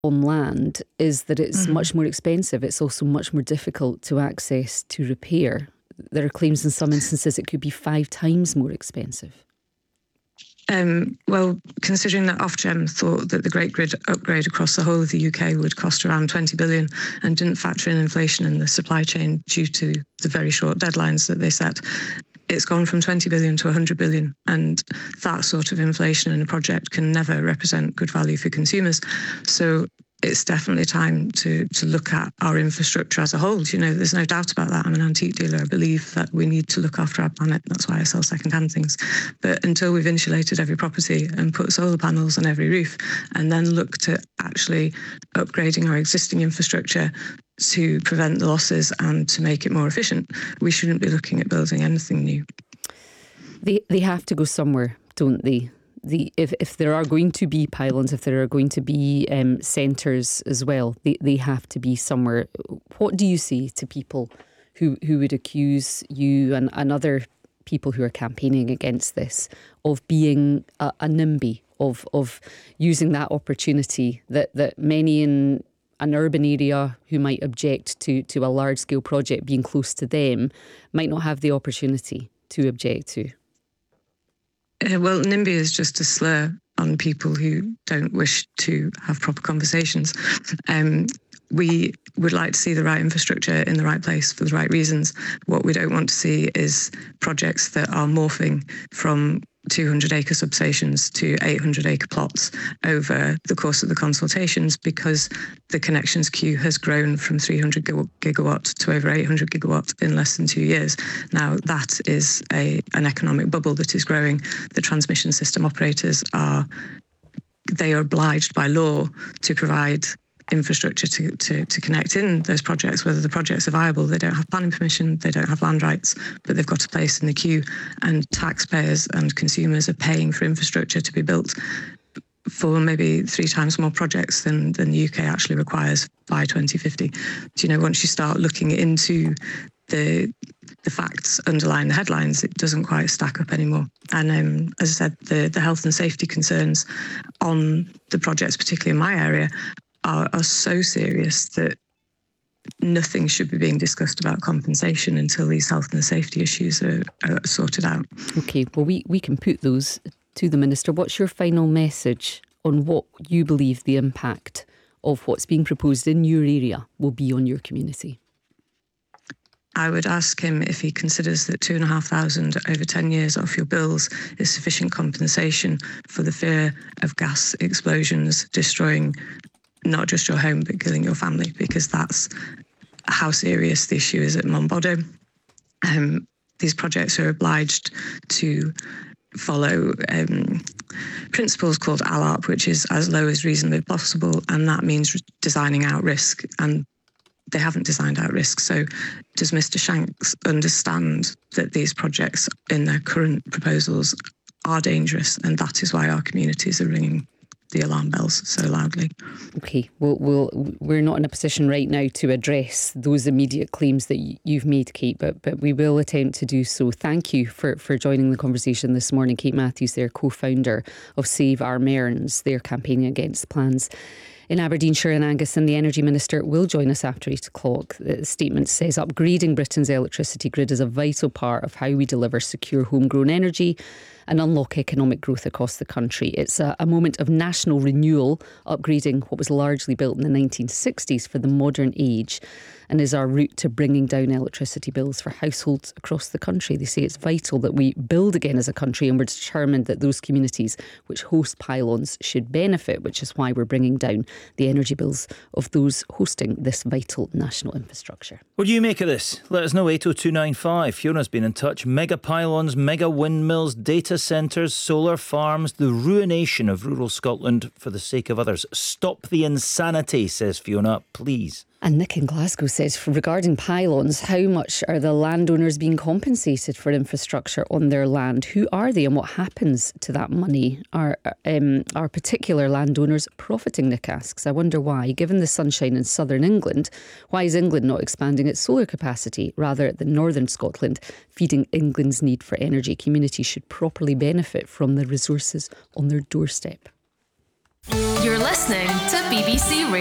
on land is that it's much more expensive. It's also much more difficult to access to repair. There are claims in some instances it could be 5 times more expensive. Well, considering that Ofgem thought that the Great Grid upgrade across the whole of the UK would cost around 20 billion and didn't factor in inflation in the supply chain due to the very short deadlines that they set, it's gone from 20 billion to 100 billion. And that sort of inflation in a project can never represent good value for consumers. So it's definitely time to look at our infrastructure as a whole. You know, there's no doubt about that. I'm an antique dealer. I believe that we need to look after our planet. That's why I sell second-hand things. But until we've insulated every property and put solar panels on every roof, and then looked at actually upgrading our existing infrastructure to prevent the losses and to make it more efficient, we shouldn't be looking at building anything new. They have to go somewhere, don't they? If there are going to be pylons, if there are going to be centres as well, they have to be somewhere. What do you say to people who would accuse you and other people who are campaigning against this of being a NIMBY, of using that opportunity that many in an urban area who might object to a large-scale project being close to them might not have the opportunity to object to? Well, NIMBY is just a slur on people who don't wish to have proper conversations. We would like to see the right infrastructure in the right place for the right reasons. What we don't want to see is projects that are morphing from 200-acre substations to 800-acre plots over the course of the consultations, because the connections queue has grown from 300 gigawatt to over 800 gigawatt in less than 2 years. Now, that is an economic bubble that is growing. The transmission system operators are obliged by law to provide infrastructure to connect in those projects, whether the projects are viable. They don't have planning permission, they don't have land rights, but they've got a place in the queue, and taxpayers and consumers are paying for infrastructure to be built for maybe 3 times more projects than the UK actually requires by 2050. So, you know, once you start looking into the facts underlying the headlines, it doesn't quite stack up anymore. And as I said, the health and safety concerns on the projects, particularly in my area, are so serious that nothing should be being discussed about compensation until these health and safety issues are sorted out. OK, well, we can put those to the Minister. What's your final message on what you believe the impact of what's being proposed in your area will be on your community? I would ask him if he considers that 2,500 over 10 years off your bills is sufficient compensation for the fear of gas explosions destroying not just your home, but killing your family, because that's how serious the issue is at Monboddo. These projects are obliged to follow principles called ALARP, which is as low as reasonably possible, and that means designing out risk, and they haven't designed out risk. So does Mr. Shanks understand that these projects in their current proposals are dangerous, and that is why our communities are ringing the alarm bells so loudly? OK, well, we're not in a position right now to address those immediate claims that you've made, Kate, but we will attempt to do so. Thank you for joining the conversation this morning. Kate Matthews, their co-founder of Save Our Mearns. They're campaigning against plans in Aberdeenshire and Angus, and the Energy Minister will join us after 8 o'clock. The statement says upgrading Britain's electricity grid is a vital part of how we deliver secure homegrown energy and unlock economic growth across the country. It's a moment of national renewal, upgrading what was largely built in the 1960s for the modern age, and is our route to bringing down electricity bills for households across the country. They say it's vital that we build again as a country, and we're determined that those communities which host pylons should benefit, which is why we're bringing down the energy bills of those hosting this vital national infrastructure. What do you make of this? Let us know, 80295. Fiona's been in touch. Mega pylons, mega windmills, data centres, solar farms, the ruination of rural Scotland for the sake of others. Stop the insanity, says Fiona, please. And Nick in Glasgow says, regarding pylons, how much are the landowners being compensated for infrastructure on their land? Who are they and what happens to that money? Are particular landowners profiting, Nick asks. I wonder why. Given the sunshine in southern England, why is England not expanding its solar capacity? Rather than northern Scotland feeding England's need for energy, communities should properly benefit from the resources on their doorstep. You're listening to BBC Radio.